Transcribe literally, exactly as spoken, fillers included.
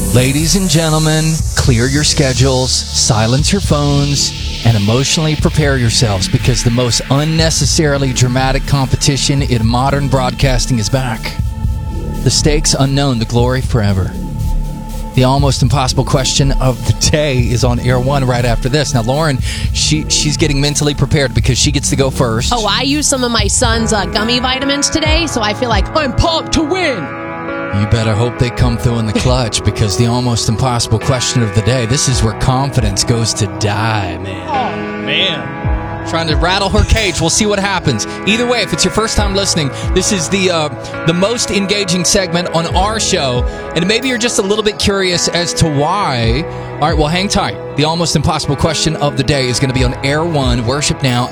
Ladies and gentlemen, clear your schedules, silence your phones, and emotionally prepare yourselves because the most unnecessarily dramatic competition in modern broadcasting is back. The stakes unknown, the glory forever. The almost impossible question of the day is on Air One right after this. Now, Lauren, she she's getting mentally prepared because she gets to go first. Oh, I used some of my son's uh, gummy vitamins today, so I feel like I'm pumped to win. You better hope they come through in the clutch because the almost impossible question of the day, this is where confidence goes to die, man. Oh, man. Trying to rattle her cage. We'll see what happens. Either way, if it's your first time listening, this is the uh, the most engaging segment on our show, and maybe you're just a little bit curious as to why. All right, well, hang tight. The almost impossible question of the day is going to be on Air One. Worship Now.